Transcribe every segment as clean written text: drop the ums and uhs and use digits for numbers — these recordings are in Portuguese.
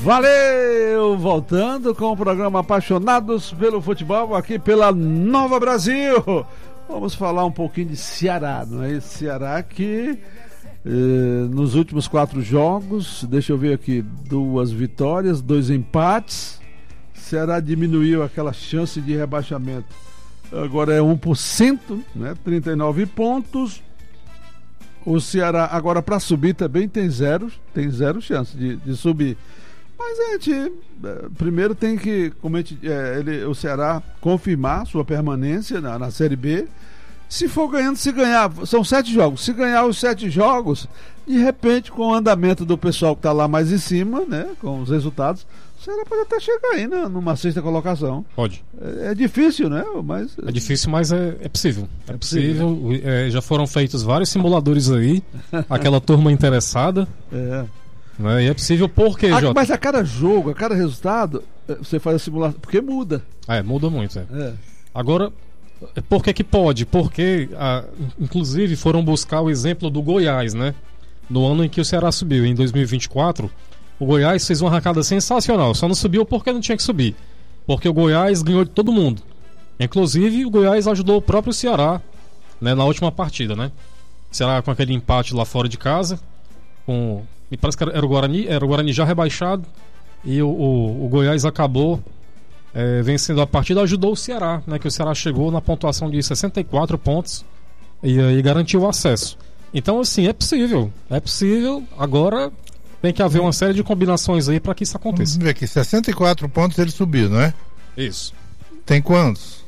Valeu! Voltando com o programa Apaixonados pelo Futebol, aqui pela Nova Brasil. Vamos falar um pouquinho de Ceará, não é? Ceará que nos últimos 4 jogos, deixa eu ver aqui, 2 vitórias, 2 empates. Ceará diminuiu aquela chance de rebaixamento. Agora é 1%, né? 39 pontos. O Ceará agora para subir também tem zero chance de subir. Mas a gente primeiro tem que, o Ceará confirmar sua permanência na Série B. Se for ganhando, se ganhar, são 7 jogos. Se ganhar os 7 jogos, de repente, com o andamento do pessoal que está lá mais em cima, né, com os resultados, o Ceará pode até chegar aí numa 6ª colocação. Pode. É difícil, né? Mas é difícil, mas é possível. É possível. Já foram feitos vários simuladores aí. Aquela turma interessada. Né? E é possível porque, Jota? Mas a cada jogo, a cada resultado, você faz a simulação. Porque muda. Muda muito. Agora, por que pode? Porque, inclusive, foram buscar o exemplo do Goiás, né? No ano em que o Ceará subiu, em 2024, o Goiás fez uma arrancada sensacional. Só não subiu porque não tinha que subir. Porque o Goiás ganhou de todo mundo. Inclusive, o Goiás ajudou o próprio Ceará, né, na última partida, né? O Ceará com aquele empate lá fora de casa, me parece que era o Guarani já rebaixado, e o Goiás acabou vencendo a partida, ajudou o Ceará, né, que o Ceará chegou na pontuação de 64 pontos e garantiu o acesso. Então, assim, é possível. Agora tem que haver uma série de combinações aí para que isso aconteça. Vamos ver aqui, 64 pontos ele subiu, não é? Isso. Tem quantos?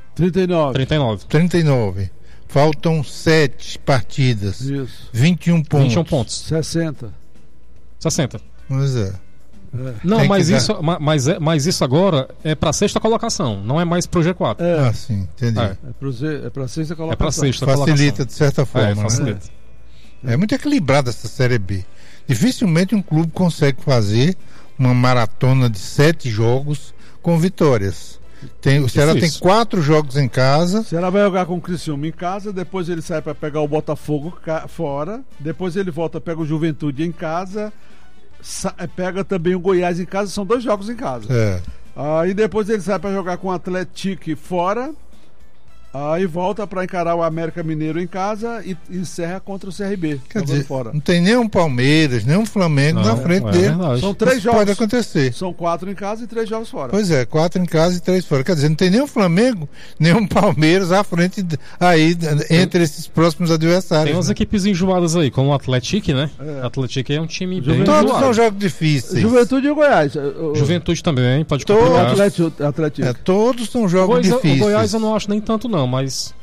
39. Faltam 7 partidas. Isso. 21 pontos. 21 pontos. 60. Pois é. Não, mas isso agora é para 6ª colocação, não é mais pro G4. Sim, entendi. É para 6ª colocação. É para 6ª facilita de certa forma. Facilita. É muito equilibrada essa Série B. Dificilmente um clube consegue fazer uma maratona de 7 jogos com vitórias. O Ceará tem 4 jogos em casa. O Ceará vai jogar com o Criciúma em casa, depois ele sai para pegar o Botafogo fora, depois ele volta, pega o Juventude em casa, pega também o Goiás em casa, são 2 jogos em casa. Aí depois ele sai para jogar com o Atlético fora, aí volta para encarar o América Mineiro em casa e encerra contra o CRB. Quer dizer, fora. Não tem nem um Palmeiras, nem um Flamengo na frente dele. São 3 jogos. Pode acontecer. São 4 em casa e 3 jogos fora. Pois é, 4 em casa e 3 fora. Quer dizer, não tem nem um Flamengo, nem um Palmeiras à frente aí, entre esses próximos adversários. Tem umas equipes enjoadas aí, como o Atlético, né? O Atlético é um time bem enjoado. Todos são jogos difíceis. Juventude e o Goiás. Juventude também, pode complicar. Atlético. Todos são jogos difíceis. O Goiás eu não acho nem tanto não, mas...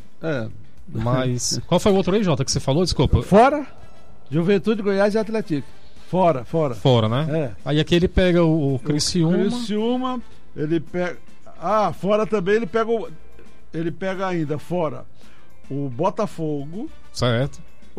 Mas qual foi o outro aí, Jota, que você falou? Desculpa. Fora? Juventude, Goiás e Atlético. Fora. Fora, né? Aí aqui ele pega o Criciúma, ele pega... fora também ele pega ainda, fora, o Botafogo. Certo.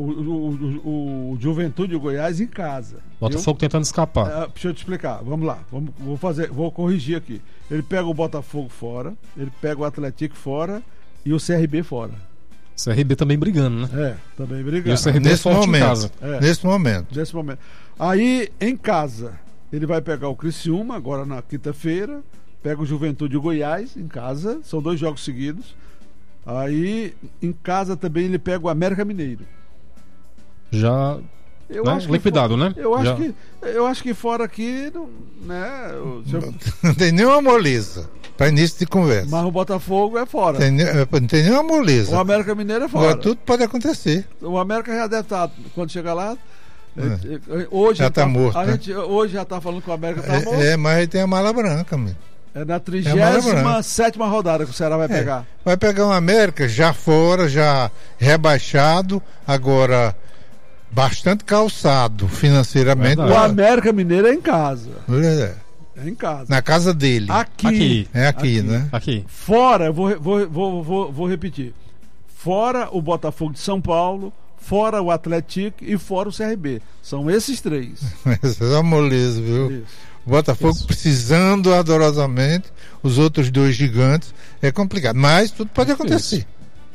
O Juventude e o Goiás em casa. Botafogo tentando escapar. Deixa eu te explicar, vamos lá. Vou corrigir aqui. Ele pega o Botafogo fora, ele pega o Atlético fora e o CRB fora. CRB também brigando, né? Também brigando. E o CRB nesse forte momento, em casa. Nesse momento. Aí, em casa, ele vai pegar o Criciúma, agora na quinta-feira, pega o Juventude e o Goiás em casa, são 2 jogos seguidos. Aí, em casa também, ele pega o América Mineiro. Já... liquidado, né? Eu acho que fora aqui, né? Não tem nenhuma moleza para início de conversa. Mas o Botafogo é fora. Não tem nenhuma moleza. O América Mineiro é fora. Agora, tudo pode acontecer. O América já deve estar, quando chegar lá, hoje já está morto. A gente hoje já está falando que o América está morto. Mas aí tem a mala branca, amigo. É na 37ª rodada que o Ceará vai pegar. Vai pegar o América já fora, já rebaixado, agora bastante calçado financeiramente. O América Mineiro é em casa. É em casa. Na casa dele. Aqui. É aqui, né? Aqui. Fora, vou repetir. Fora o Botafogo de São Paulo, fora o Atlético e fora o CRB. São esses 3. Isso é uma moleza, viu? Isso. O Botafogo precisando ardorosamente, os outros 2 gigantes, é complicado. Mas tudo pode acontecer.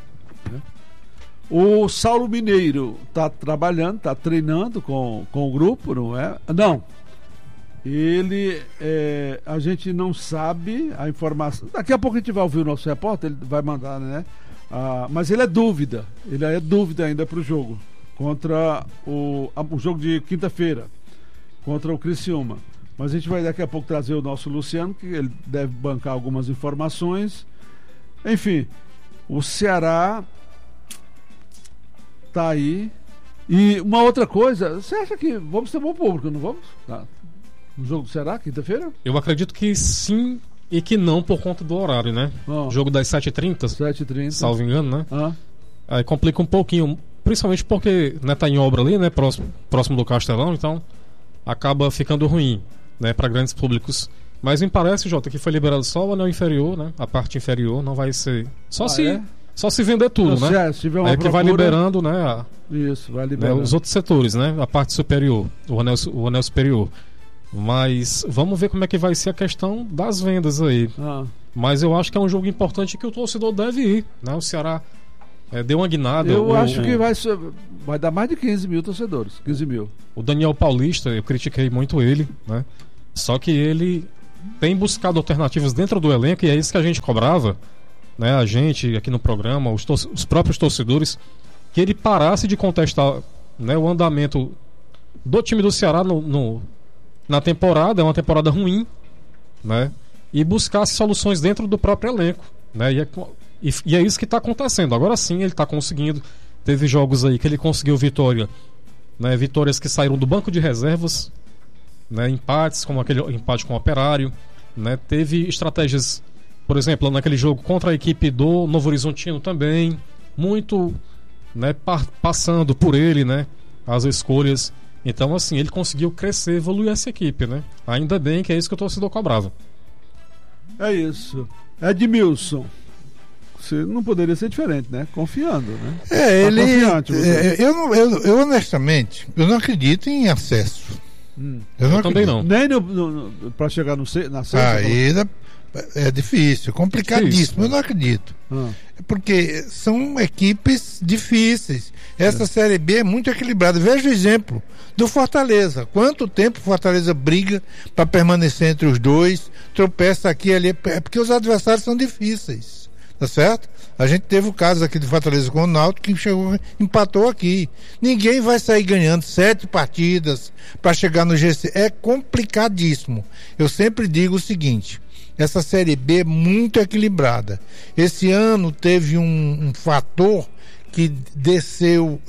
O Saulo Mineiro está trabalhando, está treinando com o grupo, não é? Não. a gente não sabe a informação. Daqui a pouco a gente vai ouvir o nosso repórter, ele vai mandar, né? Mas ele é dúvida ainda para o jogo contra o jogo de quinta-feira contra o Criciúma. Mas a gente vai daqui a pouco trazer o nosso Luciano, que ele deve bancar algumas informações. Enfim, o Ceará tá aí. E uma outra coisa, você acha que vamos ter bom público, não vamos? No jogo do Ceará, quinta-feira? Eu acredito que sim e que não, por conta do horário, né? Jogo das 7h30, 7h30, salvo engano, né? Aí complica um pouquinho, principalmente porque, né, tá em obra ali, né? Próximo do Castelão, então acaba ficando ruim, né, para grandes públicos. Mas me parece, Jota, que foi liberado só o anel inferior, né? A parte inferior não vai ser. Só se vender tudo, né? Se tiver uma procura, que vai liberando, né? Isso, vai liberando. Né, os outros setores, né? A parte superior, o anel superior. Mas vamos ver como é que vai ser a questão das vendas aí. Mas eu acho que é um jogo importante que o torcedor deve ir, né? O Ceará deu uma guinada. Eu acho que vai dar mais de 15 mil torcedores. 15 mil. O Daniel Paulista, eu critiquei muito ele, né? Só que ele tem buscado alternativas dentro do elenco, e é isso que a gente cobrava, né? A gente aqui no programa, os próprios torcedores, que ele parasse de contestar, né, o andamento do time do Ceará na temporada, é uma temporada ruim, né? E buscasse soluções dentro do próprio elenco, né? E é isso que está acontecendo. Agora sim ele está conseguindo. Teve jogos aí que ele conseguiu vitória, né? Vitórias que saíram do banco de reservas, né? Empates, como aquele empate com o Operário, né? Teve estratégias, por exemplo, naquele jogo contra a equipe do Novo Horizontino também, muito, né, passando por ele, né, as escolhas. Então, assim, ele conseguiu crescer, evoluir essa equipe, né? Ainda bem que é isso que o torcedor cobrava. É isso. Edmilson, você não poderia ser diferente, né? Confiando, né? Ele... Confiante, eu honestamente, eu não acredito em acesso. Eu também não. Nem para chegar na sexta? É difícil, complicadíssimo. Eu não acredito. Porque são equipes difíceis. Essa Série B é muito equilibrada. Veja o exemplo do Fortaleza. Quanto tempo o Fortaleza briga para permanecer entre os dois, tropeça aqui e ali. É porque os adversários são difíceis. Tá certo? A gente teve o caso aqui do Fortaleza com o Náutico, que chegou, empatou aqui. Ninguém vai sair ganhando 7 partidas para chegar no GC. É complicadíssimo. Eu sempre digo o seguinte: essa Série B é muito equilibrada. Esse ano teve um fator que desceu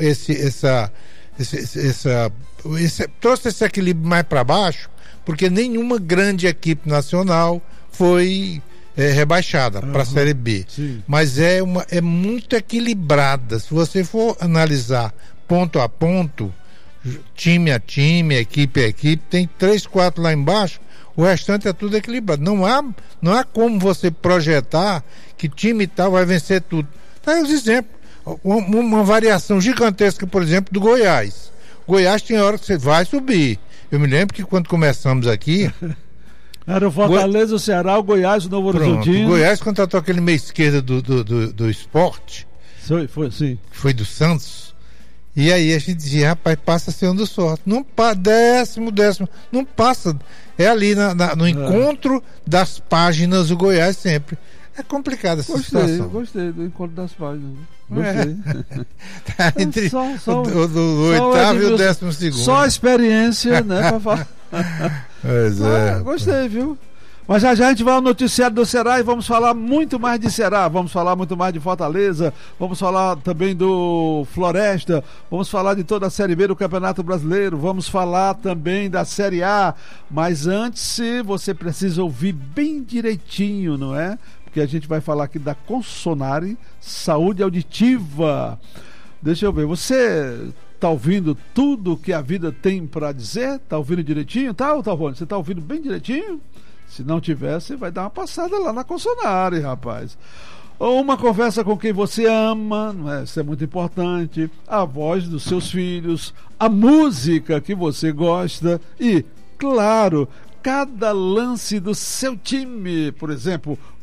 trouxe esse equilíbrio mais para baixo, porque nenhuma grande equipe nacional foi rebaixada para a Série B. Sim. Mas é muito equilibrada. Se você for analisar ponto a ponto, time a time, equipe a equipe, tem 3, 4 lá embaixo. O restante é tudo equilibrado. Não há como você projetar que time tal vai vencer tudo. Tá aí os exemplos. Uma variação gigantesca, por exemplo, do Goiás. Goiás tem hora que você vai subir. Eu me lembro que quando começamos aqui... Era o Fortaleza, o Ceará, o Goiás, o Novo Horizontino. O Goiás contratou aquele meio esquerda do Sport. Foi, sim. Foi do Santos. E aí a gente dizia, rapaz, passa sendo sorte. Não décimo, não passa. É ali no encontro das páginas do Goiás sempre. É complicada essa situação. Gostei do encontro das páginas. Gostei. Tá entre o oitavo e o 12º. Só a experiência, né, pra falar. Gostei, viu? Mas já a gente vai ao noticiário do Ceará e vamos falar muito mais de Ceará, vamos falar muito mais de Fortaleza, vamos falar também do Floresta, vamos falar de toda a Série B do Campeonato Brasileiro, vamos falar também da Série A. Mas antes, você precisa ouvir bem direitinho, não é? Porque a gente vai falar aqui da Consonare Saúde Auditiva. Deixa eu ver, você tá ouvindo tudo que a vida tem para dizer? Tá ouvindo direitinho? Tá, Talvone? Você tá ouvindo bem direitinho? Se não tiver, você vai dar uma passada lá na Consonare, rapaz. Ou uma conversa com quem você ama, não é? Isso é muito importante. A voz dos seus filhos, a música que você gosta e, claro, cada lance do seu time. Por exemplo,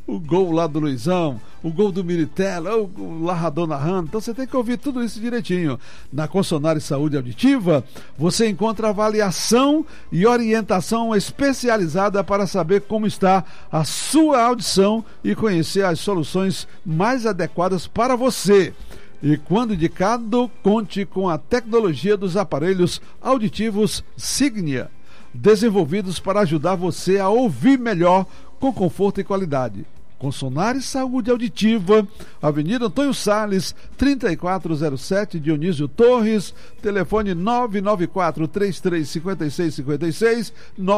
o gol lá do Luizão, o gol do Militella, o narrador narrando. Então você tem que ouvir tudo isso direitinho. Na Consonare Saúde Auditiva, você encontra avaliação e orientação especializada para saber como está a sua audição e conhecer as soluções mais adequadas para você. E quando indicado, conte com a tecnologia dos aparelhos auditivos Signia, desenvolvidos para ajudar você a ouvir melhor com conforto e qualidade. Consonare Saúde Auditiva, Avenida Antônio Salles, 3407, Dionísio Torres, telefone 994-335656,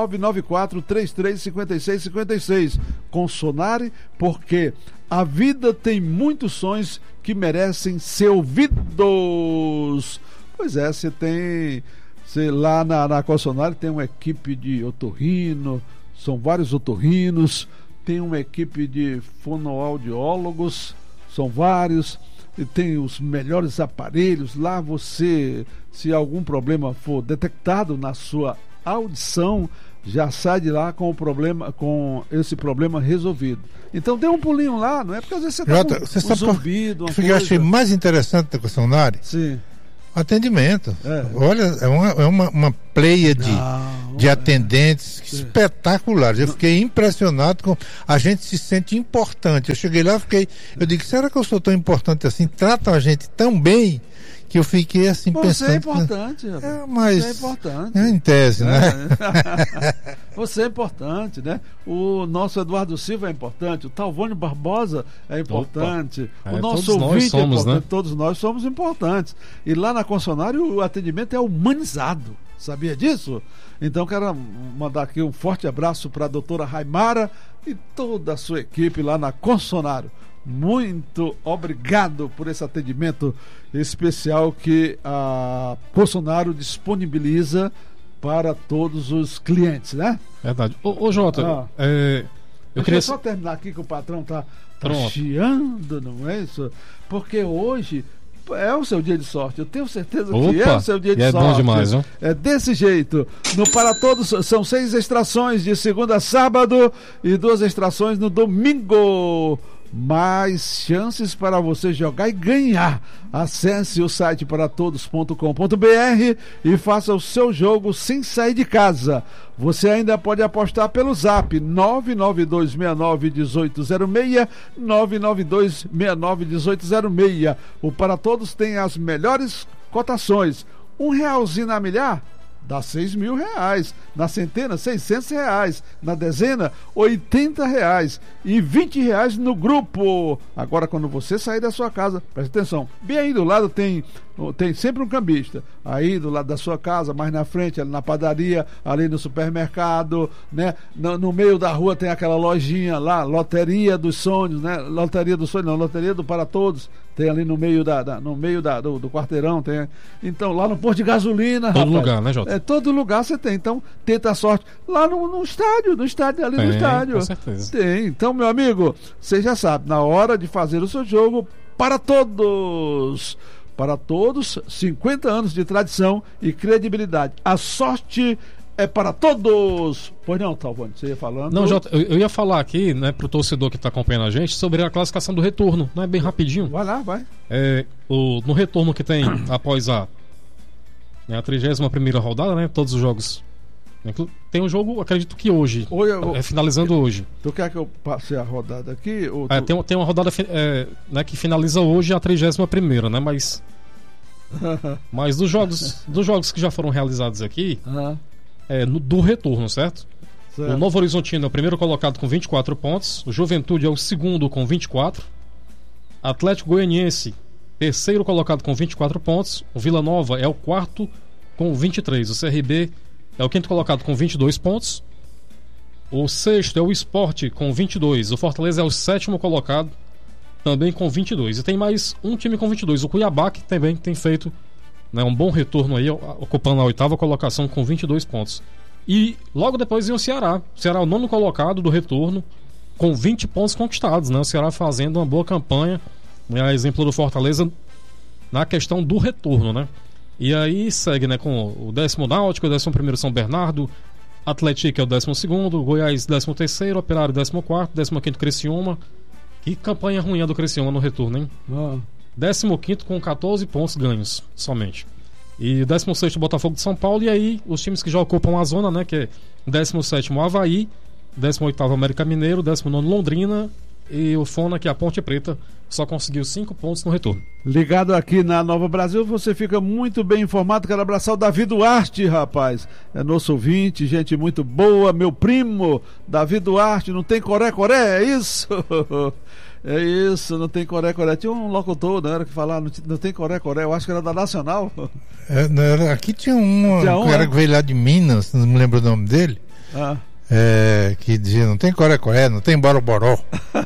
994-335656. Consonare, porque a vida tem muitos sons que merecem ser ouvidos. Pois é, você tem... lá na Consonare tem uma equipe de otorrino, são vários otorrinos, tem uma equipe de fonoaudiólogos, são vários, e tem os melhores aparelhos. Lá você, se algum problema for detectado na sua audição, já sai de lá com esse problema resolvido. Então dê um pulinho lá, não é porque às vezes você está com zumbido, uma coisa. Eu achei mais interessante da Consonare. Sim. Atendimento. Olha, é uma pleia de atendentes espetaculares. Eu fiquei impressionado com... A gente se sente importante. Eu cheguei lá, eu digo, será que eu sou tão importante assim? Tratam a gente tão bem que eu fiquei assim pensando... Você é importante, mas você é importante. Em tese, né? Você é importante, né? O nosso Eduardo Silva é importante, o Talvônio Barbosa é importante, o nosso ouvinte é importante, né? Todos nós somos importantes. E lá na Consonare o atendimento é humanizado. Sabia disso? Então quero mandar aqui um forte abraço para a doutora Raimara e toda a sua equipe lá na Consonare. Muito obrigado por esse atendimento especial que a Consonare disponibiliza para todos os clientes, né? Verdade. Ô Jota, eu queria só terminar aqui que o patrão tá chiando, não é isso? Porque hoje é o seu dia de sorte. Eu tenho certeza que é o seu dia de sorte. É bom demais, não? É desse jeito. No Para Todos são 6 extrações de segunda a sábado e 2 extrações no domingo. Mais chances para você jogar e ganhar. Acesse o site paratodos.com.br e faça o seu jogo sem sair de casa. Você ainda pode apostar pelo zap 992691806, 992691806. O Para Todos tem as melhores cotações. R$1 na milhar dá R$6.000, na centena R$600, na dezena R$80 e R$20 no grupo. Agora, quando você sair da sua casa, preste atenção, bem aí do lado tem sempre um cambista, aí do lado da sua casa, mais na frente, ali na padaria, ali no supermercado, né? No meio da rua tem aquela lojinha lá, Loteria dos Sonhos, né? Loteria dos Sonhos, não, Loteria do Para Todos, tem ali no meio do quarteirão, tem. Então, lá no posto de gasolina, todo lugar, né, Jota? Todo lugar você tem, então tenta a sorte lá no estádio, no estádio. Com certeza. Tem, então, meu amigo, você já sabe, na hora de fazer o seu jogo, Para Todos, 50 anos de tradição e credibilidade. A sorte é para todos. Pois não, Talvônio, você ia falando? Não, Jota, eu ia falar aqui, né, pro torcedor que está acompanhando a gente, sobre a classificação do retorno, né, bem rapidinho. Vai lá, vai. No retorno que tem após a 31ª rodada, né, todos os jogos. Tem um jogo, acredito que hoje, finalizando hoje. Tu quer que eu passe a rodada aqui? Ou tem uma rodada né, que finaliza hoje a 31ª, né, mas dos jogos que já foram realizados aqui, do retorno, certo? O Novo Horizontino é o primeiro colocado com 24 pontos, o Juventude é o segundo com 24, Atlético Goianiense, terceiro colocado com 24 pontos, o Vila Nova é o quarto com 23, o CRB é o quinto colocado com 22 pontos, o sexto é o Sport com 22, o Fortaleza é o sétimo colocado também com 22, e tem mais um time com 22, o Cuiabá, que também tem feito, né, um bom retorno aí, ocupando a 8ª colocação com 22 pontos. E logo depois vem o Ceará é o 9º colocado do retorno com 20 pontos conquistados, né? O Ceará fazendo uma boa campanha, né, a exemplo do Fortaleza na questão do retorno, né? E aí segue, né, com o 10º Náutico, o 11º São Bernardo, Atlético é o 12º, Goiás 13º, Operário 14º, 15º Criciúma. Que campanha ruim a do Criciúma no retorno, hein? 15º com 14 pontos ganhos somente. E 16º Botafogo de São Paulo. E aí os times que já ocupam a zona, né? Que é 17º Avaí, 18º América Mineiro, 19º Londrina. E o Fona, que é a Ponte Preta, só conseguiu 5 pontos no retorno. Ligado aqui na Nova Brasil, você fica muito bem informado. Quero abraçar o Davi Duarte, rapaz. É nosso ouvinte, gente muito boa. Meu primo, Davi Duarte. Não tem coré-coré, é isso? É isso, não tem coré-coré. Tinha um locutor, né, que falava, não tem coré-coré. Eu acho que era da Nacional. Aqui tinha um cara que veio lá de Minas, não me lembro o nome dele. Que dizia, não tem coré-coré, não tem boró-boró.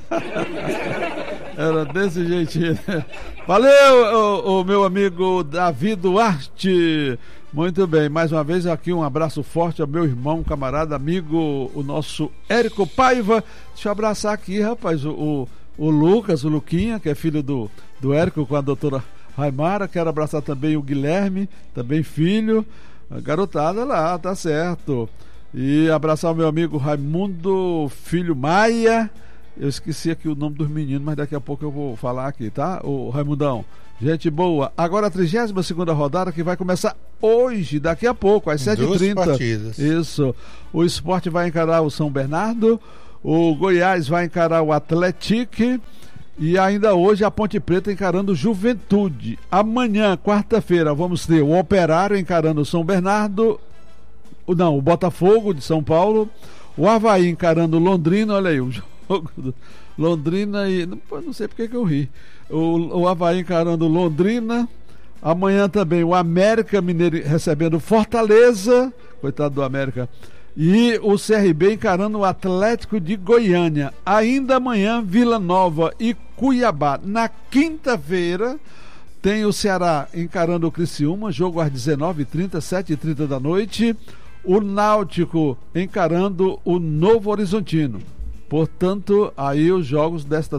Era desse jeitinho. Valeu, o meu amigo Davi Duarte. Muito bem, mais uma vez aqui um abraço forte ao meu irmão, camarada, amigo, o nosso Érico Paiva. Deixa eu abraçar aqui, rapaz, o Lucas, o Luquinha, que é filho do Érico com a doutora Raimara. Quero abraçar também o Guilherme, também filho. A garotada lá, tá certo. E abraçar o meu amigo Raimundo Filho Maia. Eu esqueci aqui o nome dos meninos, mas daqui a pouco eu vou falar aqui, tá? O Raimundão, gente boa. Agora a 32ª rodada que vai começar hoje, daqui a pouco, às 7h30. Isso. O Sport vai encarar o São Bernardo, o Goiás vai encarar o Atlético e ainda hoje a Ponte Preta encarando o Juventude. Amanhã, quarta-feira, vamos ter o Operário encarando o São Bernardo, o Botafogo de São Paulo, o Avaí encarando o Londrina, olha aí, o jogo do Londrina e... Não sei porque que eu ri. O Avaí encarando Londrina. Amanhã também o América Mineiro recebendo Fortaleza, coitado do América, e o CRB encarando o Atlético de Goiânia. Ainda amanhã, Vila Nova e Cuiabá. Na quinta-feira tem o Ceará encarando o Criciúma, jogo às 19h30, 7h30 da noite. O Náutico encarando o Novo Horizontino. Portanto, aí os jogos desta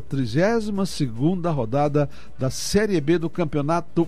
32ª rodada da Série B do Campeonato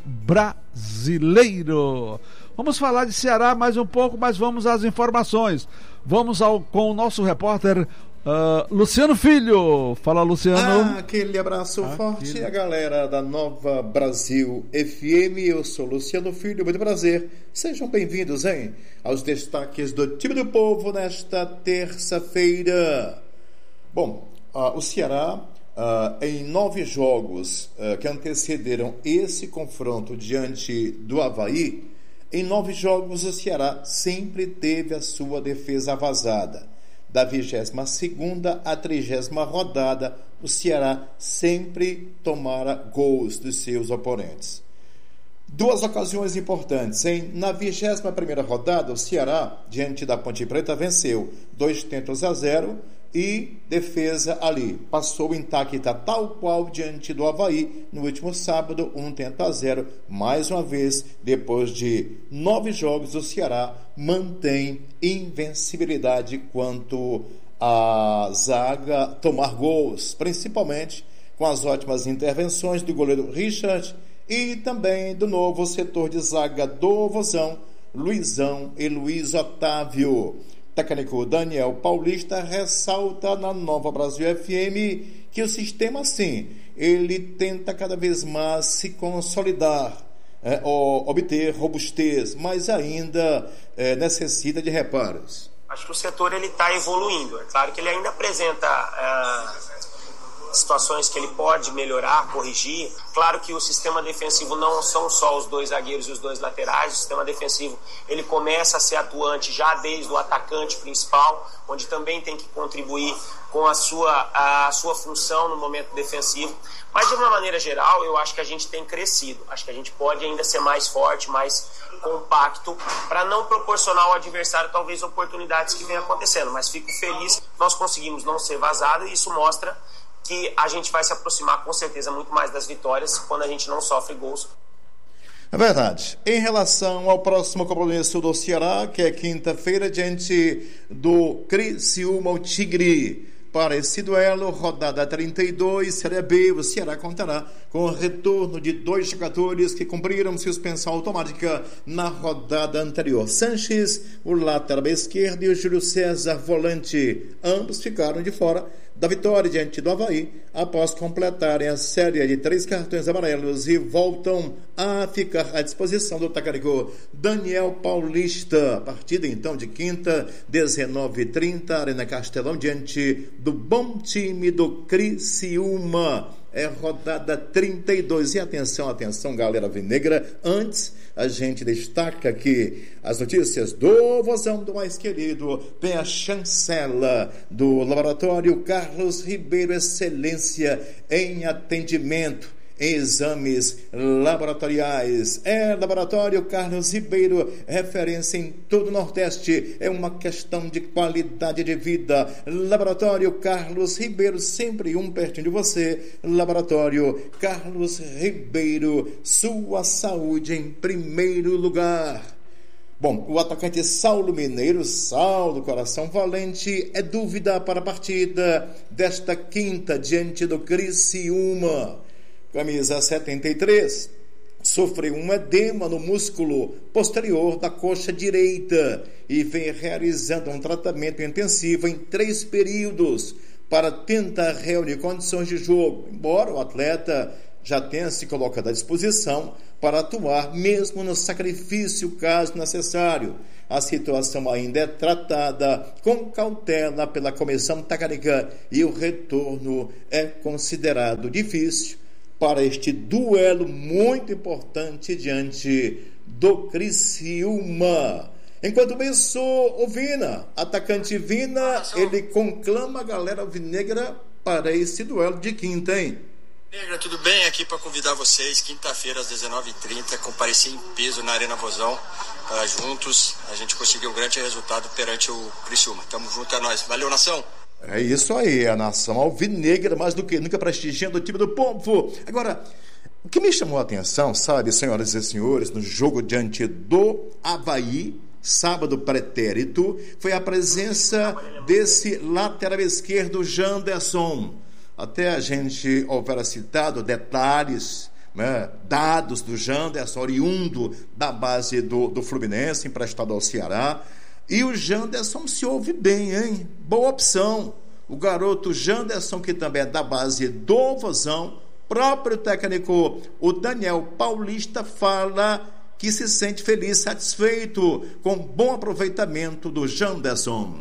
Brasileiro. Vamos falar de Ceará mais um pouco, mas vamos às informações. Vamos com o nosso repórter Luciano Filho. Fala, Luciano. Aquele abraço forte a galera da Nova Brasil FM. Eu sou Luciano Filho, muito prazer. Sejam bem-vindos, aos destaques do time do povo nesta terça-feira. Bom, o Ceará, em 9 jogos que antecederam esse confronto diante do Avaí, em 9 jogos o Ceará sempre teve a sua defesa vazada. Da 22ª à 30ª rodada, o Ceará sempre tomara gols dos seus oponentes. 2 ocasiões importantes, Na 21ª rodada, o Ceará, diante da Ponte Preta, venceu 2-0 e defesa ali. Passou intacta, tal qual diante do Avaí, no último sábado, 1-0. Mais uma vez, depois de 9 jogos, o Ceará mantém invencibilidade quanto à zaga tomar gols, principalmente com as ótimas intervenções do goleiro Richard e também do novo setor de zaga do Vozão, Luizão e Luiz Otávio. Técnico Daniel Paulista ressalta na Nova Brasil FM que o sistema, sim, ele tenta cada vez mais se consolidar, obter robustez, mas ainda necessita de reparos. Acho que o setor está evoluindo. É claro que ele ainda apresenta situações que ele pode melhorar, corrigir. Claro que o sistema defensivo não são só os 2 zagueiros e os 2 laterais. O sistema defensivo ele começa a ser atuante já desde o atacante principal, onde também tem que contribuir com a sua função no momento defensivo. Mas de uma maneira geral, eu acho que a gente tem crescido. Acho que a gente pode ainda ser mais forte, mais compacto, para não proporcionar ao adversário talvez oportunidades que vem acontecendo. Mas fico feliz que nós conseguimos não ser vazado, e isso mostra que a gente vai se aproximar com certeza muito mais das vitórias quando a gente não sofre gols. É verdade. Em relação ao próximo compromisso do Ceará, que é quinta-feira, diante do Criciúma, o Tigre, para esse duelo, rodada 32, Série B. O Ceará contará com o retorno de 2 jogadores que cumpriram suspensão automática na rodada anterior. Sanches, o lateral esquerdo, e o Júlio César, volante. Ambos ficaram de fora da vitória diante do Avaí após completarem a série de 3 cartões amarelos e voltam a ficar à disposição do técnico Daniel Paulista. Partida então de quinta, 19h30, Arena Castelão, diante do bom time do Criciúma. É rodada 32. E atenção, galera vinegra. Antes, a gente destaca aqui as notícias do vozão do mais querido, tem a chancela do Laboratório Carlos Ribeiro, excelência em atendimento, em exames laboratoriais. É Laboratório Carlos Ribeiro, referência em todo o Nordeste. É uma questão de qualidade de vida. Laboratório Carlos Ribeiro, sempre um pertinho de você. Laboratório Carlos Ribeiro, sua saúde em primeiro lugar. Bom, o atacante Saulo Mineiro, Saulo Coração Valente, é dúvida para a partida desta quinta diante do Criciúma. Camisa 73, sofreu um edema no músculo posterior da coxa direita e vem realizando um tratamento intensivo em 3 períodos para tentar reunir condições de jogo, embora o atleta já tenha se colocado à disposição para atuar mesmo no sacrifício caso necessário. A situação ainda é tratada com cautela pela comissão técnica e o retorno é considerado difícil para este duelo muito importante diante do Criciúma. Enquanto isso, o Vina, atacante Vina, ele conclama a galera alvinegra para esse duelo de quinta, hein? Negra, tudo bem? Aqui para convidar vocês, quinta-feira às 19h30, comparecer em peso na Arena Vozão, juntos a gente conseguiu um grande resultado perante o Criciúma. Tamo junto, é nóis. Valeu, nação! É isso aí, a nação alvinegra, mais do que nunca prestigiando o time do povo. Agora, o que me chamou a atenção, sabe, senhoras e senhores, no jogo diante do Avaí, sábado pretérito, foi a presença desse lateral esquerdo, Janderson. Até a gente houvera citado detalhes, né, dados do Janderson, oriundo da base do Fluminense, emprestado ao Ceará. E o Janderson se ouve bem, hein? Boa opção. O garoto Janderson, que também é da base do Vozão, próprio técnico, o Daniel Paulista, fala que se sente feliz, satisfeito com o bom aproveitamento do Janderson.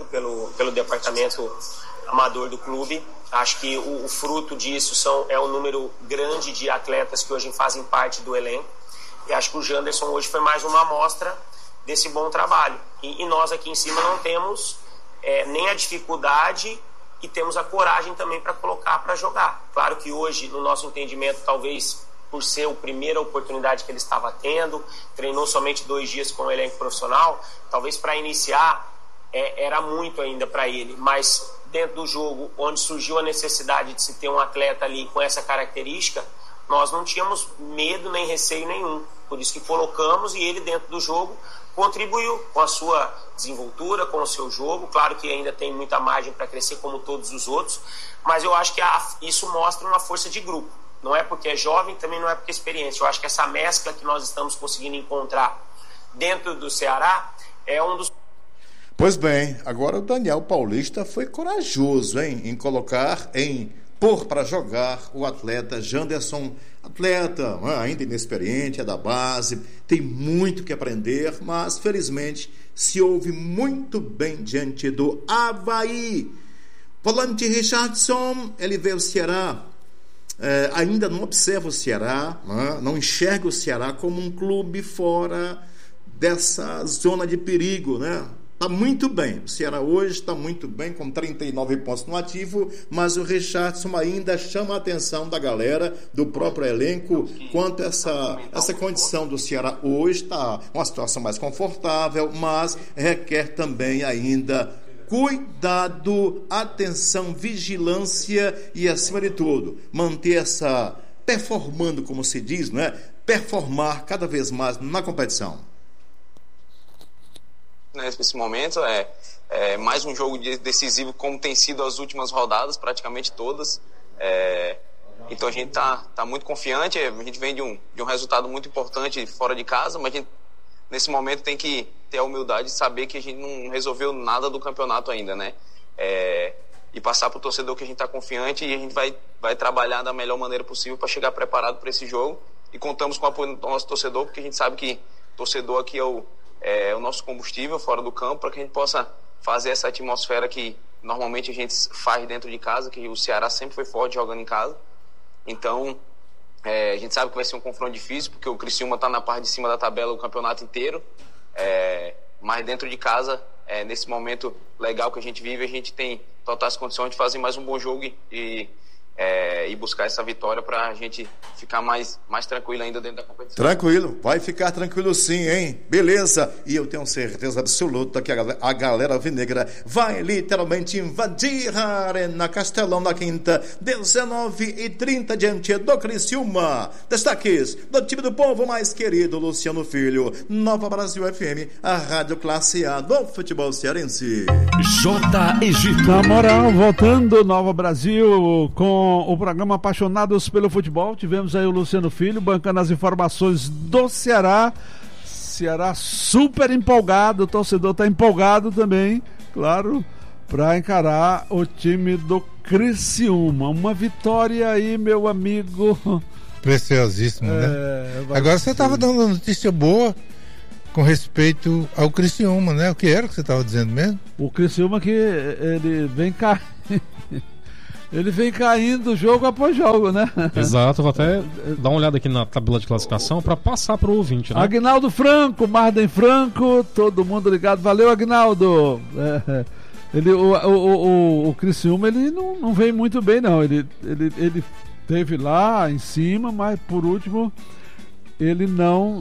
Pelo departamento amador do clube. Acho que o fruto disso é um número grande de atletas que hoje fazem parte do elenco. E acho que o Janderson hoje foi mais uma amostra desse bom trabalho. E nós aqui em cima não temos nem a dificuldade e temos a coragem também para colocar para jogar. Claro que hoje, no nosso entendimento, talvez por ser a primeira oportunidade que ele estava tendo, treinou somente 2 dias com o elenco profissional, talvez para iniciar era muito ainda para ele, mas dentro do jogo, onde surgiu a necessidade de se ter um atleta ali com essa característica, nós não tínhamos medo nem receio nenhum, por isso que colocamos, e ele dentro do jogo contribuiu com a sua desenvoltura, com o seu jogo. Claro que ainda tem muita margem para crescer como todos os outros, mas eu acho que isso mostra uma força de grupo, não é porque é jovem, também não é porque é experiência. Eu acho que essa mescla que nós estamos conseguindo encontrar dentro do Ceará é um dos... Pois bem, agora o Daniel Paulista foi corajoso, hein, em pôr para jogar o atleta Janderson, atleta ainda inexperiente, é da base, tem muito que aprender, mas felizmente se ouve muito bem diante do Avaí. Volante Richardson, ele vê o Ceará, ainda não observa o Ceará, não enxerga o Ceará como um clube fora dessa zona de perigo, né? Está muito bem, o Ceará hoje está muito bem, com 39 pontos no ativo, mas o Richardson ainda chama a atenção da galera, do próprio elenco, quanto essa condição do Ceará hoje. Está uma situação mais confortável, mas requer também ainda cuidado, atenção, vigilância e, acima de tudo, manter performando, como se diz, né? Performar cada vez mais na competição. Nesse momento mais um jogo decisivo, como tem sido as últimas rodadas, praticamente todas. Então a gente tá muito confiante. A gente vem de um resultado muito importante fora de casa, mas a gente, nesse momento, tem que ter a humildade de saber que a gente não resolveu nada do campeonato ainda, né? E passar para o torcedor que a gente está confiante, e a gente vai trabalhar da melhor maneira possível para chegar preparado para esse jogo, e contamos com o apoio do nosso torcedor, porque a gente sabe que o torcedor aqui é o nosso combustível fora do campo, para que a gente possa fazer essa atmosfera que normalmente a gente faz dentro de casa, que o Ceará sempre foi forte jogando em casa. Então a gente sabe que vai ser um confronto difícil, porque o Criciúma está na parte de cima da tabela o campeonato inteiro, mas dentro de casa, nesse momento legal que a gente vive, a gente tem totais condições de fazer mais um bom jogo e buscar essa vitória para a gente ficar mais tranquilo ainda dentro da competição. Tranquilo, vai ficar tranquilo sim, hein? Beleza, e eu tenho certeza absoluta que a galera alvinegra vai literalmente invadir a Arena Castelão na quinta, 19h30, diante do Criciúma. Destaques do time do povo mais querido, Luciano Filho. Nova Brasil FM, a rádio classe A do futebol cearense. J. Egito. Na moral, voltando, Nova Brasil, com o programa Apaixonados pelo Futebol. Tivemos aí o Luciano Filho bancando as informações do Ceará. Ceará super empolgado, o torcedor está empolgado também, claro, para encarar o time do Criciúma. Uma vitória aí, meu amigo. Preciosíssimo, né? Agora você estava dando uma notícia boa com respeito ao Criciúma, né? O que era que você estava dizendo mesmo? O Criciúma que ele vem Ele vem caindo jogo após jogo, né? Exato, vou até dar uma olhada aqui na tabela de classificação para passar para o ouvinte, né? Aguinaldo Franco, Marden Franco, todo mundo ligado. Valeu, Aguinaldo. O Criciúma, ele não vem muito bem, não. Ele teve lá em cima, mas por último, ele não...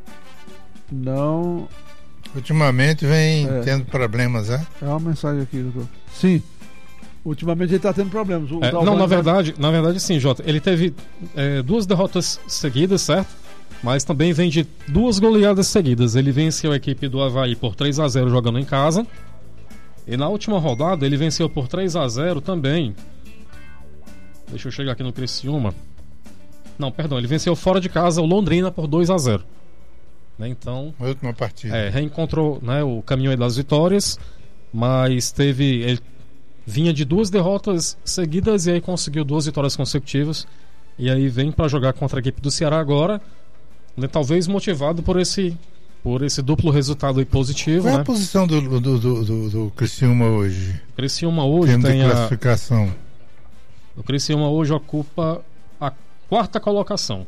Ultimamente vem tendo problemas, né? É uma mensagem aqui, doutor. Sim. Ultimamente ele está tendo problemas. Na verdade sim, Jota. Ele teve 2 derrotas seguidas, certo? Mas também vem de 2 goleadas seguidas. Ele venceu a equipe do Avaí por 3-0 jogando em casa. E na última rodada ele venceu por 3-0 também. Deixa eu chegar aqui no Criciúma. Não, perdão, ele venceu fora de casa o Londrina por 2-0. Né? Então, a última partida. Reencontrou, né, o caminho aí das vitórias, mas ele vinha de 2 derrotas seguidas e aí conseguiu 2 vitórias consecutivas. E aí vem para jogar contra a equipe do Ceará agora, né, talvez motivado por esse duplo resultado aí positivo. Qual é né? a posição do Criciúma hoje? O Criciúma hoje tem classificação. O Criciúma hoje ocupa a 4ª colocação.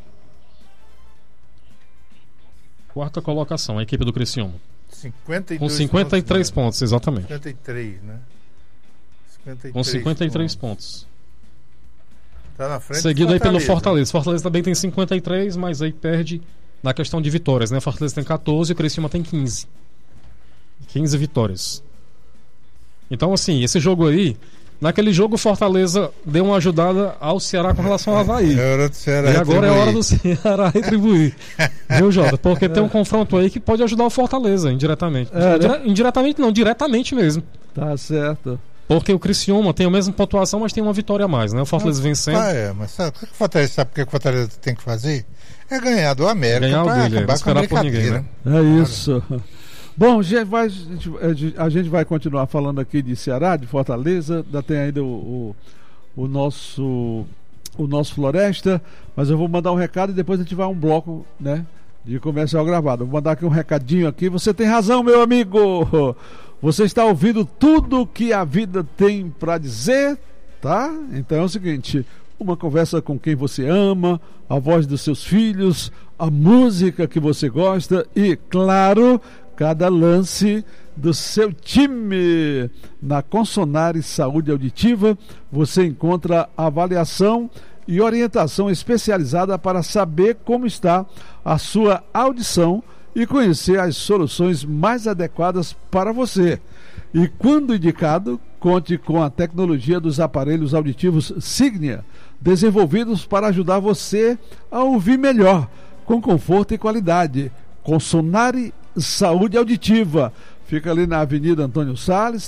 4ª colocação, a equipe do Criciúma. 52 com 53 pontos, exatamente. 53, né? 53 com 53 pontos. Tá na frente. Seguido aí pelo Fortaleza. Fortaleza também tem 53, mas aí perde na questão de vitórias, né? Fortaleza tem 14 e o Criciúma tem 15. 15 vitórias. Então, assim, esse jogo aí, naquele jogo o Fortaleza deu uma ajudada ao Ceará com relação ao Avaí. É hora do Ceará e agora é hora do Ceará retribuir. Viu, Jota? Porque tem um confronto aí que pode ajudar o Fortaleza indiretamente. Indiretamente não, diretamente mesmo. Tá certo. Porque o Criciúma tem a mesma pontuação, mas tem uma vitória a mais, né? O Fortaleza vencendo. Mas sabe o que o Fortaleza tem que fazer? É ganhar do América. Ganhar o dele, não esperar por ninguém, né? É isso. Bom, a gente vai continuar falando aqui de Ceará, de Fortaleza, ainda tem ainda o nosso Floresta, mas eu vou mandar um recado e depois a gente vai a um bloco, né, de comercial gravado. Vou mandar aqui um recadinho aqui. Você tem razão, meu amigo. Você está ouvindo tudo que a vida tem para dizer, tá? Então é o seguinte: uma conversa com quem você ama, a voz dos seus filhos, a música que você gosta e, claro, cada lance do seu time. Na Consonare Saúde Auditiva você encontra avaliação e orientação especializada para saber como está a sua audição e conhecer as soluções mais adequadas para você. E quando indicado, conte com a tecnologia dos aparelhos auditivos Signia, desenvolvidos para ajudar você a ouvir melhor, com conforto e qualidade. Consonare Saúde Auditiva Fica ali na Avenida Antônio Salles,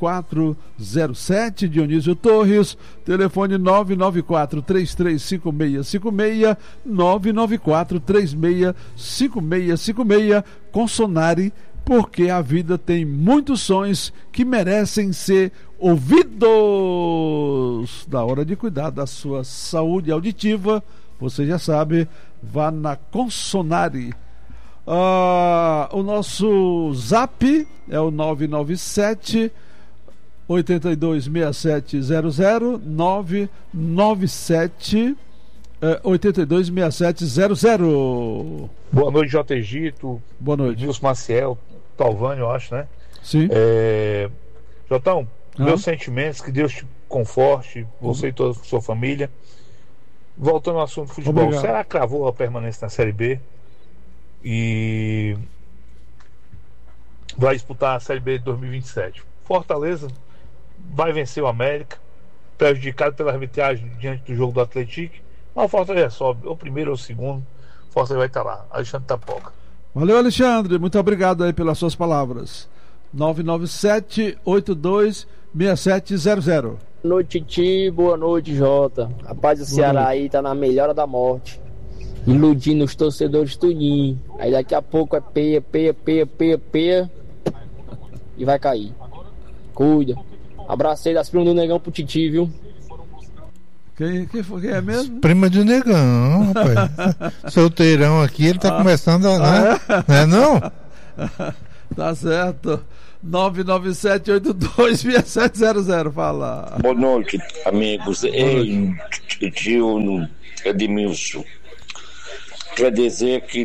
3407, Dionísio Torres, telefone 994-335656, 994-365656, com Sonare, porque a vida tem muitos sons que merecem ser ouvidos. Da hora de cuidar da sua saúde auditiva, você já sabe, vá na Consonare. O nosso zap é o 997 826700, 997 826700. Boa noite, J. Egito. Boa noite. Nilson Maciel, Talvânio, eu acho, né? Sim. Jotão, meus sentimentos, que Deus te conforte, você e toda a sua família. Voltando ao assunto do futebol, Obrigado. será que cravou a permanência na Série B? E vai disputar a Série B de 2027. Fortaleza vai vencer o América, prejudicado pela arbitragem diante do jogo do Atlético. Mas o Fortaleza sobe, ou primeiro ou segundo, o Fortaleza vai estar lá. Alexandre Tapoca. Valeu, Alexandre, muito obrigado aí pelas suas palavras. 997-826700. Boa noite, Titi. Boa noite, Jota. Rapaz, o Ceará aí tá na melhora da morte, iludindo os torcedores tudinho. Aí daqui a pouco é peia e vai cair. Cuida. Abracei das primas do Negão pro Titi, viu? Quem é mesmo? Prima do Negão, rapaz. Solteirão aqui, ele tá começando a. Né? Não é não? Tá certo. 997-826700. Fala. Boa noite, amigos. Ei, tio Edmilson. Quer dizer que,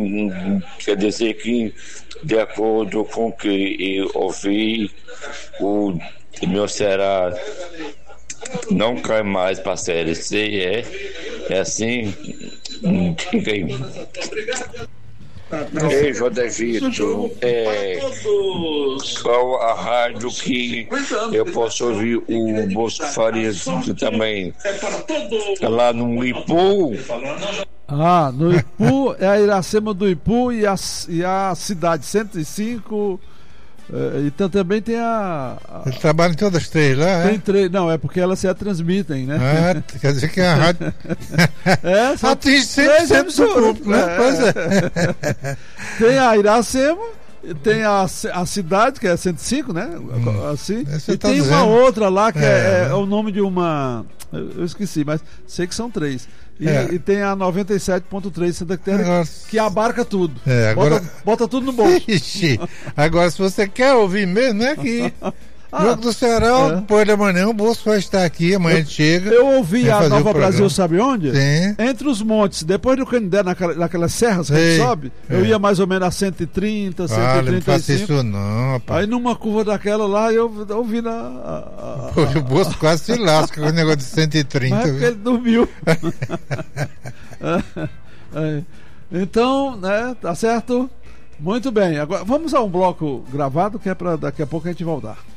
de acordo com o que eu ouvi, o meu Ceará não cai mais para a Série C, é assim? Diga aí. Ei, Jodevito, qual a rádio que eu posso ouvir o Bosco Farias também? Lá no Ipu? No Ipu, é a Iracema do Ipu e a cidade 105. Então também tem Ele trabalha em todas as três lá, tem três, não, é porque elas se transmitem, né? Quer dizer que a rádio só atinge 100% do público, né? Pois é. Tem a Iracema, tem a cidade, que é 105, né? Assim. E tem uma outra lá que é o nome de uma. Eu esqueci, mas sei que são três. E tem a 97.3 Santa Quitéria, que abarca tudo. Bota tudo no bolso. Ixi, agora, se você quer ouvir mesmo, né? Que jogo do Ceará, depois da manhã, o Bolso vai estar aqui, amanhã a gente chega. Eu ouvi a Nova Brasil, sabe onde? Sim. Entre os montes, depois do Canindé, naquelas serras que a gente sobe, eu ia mais ou menos a 130, 135. Não faça isso não, rapaz. Aí numa curva daquela lá, eu ouvi o Bolso quase se lasca com o negócio de 130. Mas é porque ele dormiu. Então, né, tá certo? Muito bem. Agora vamos a um bloco gravado que é para daqui a pouco a gente voltar.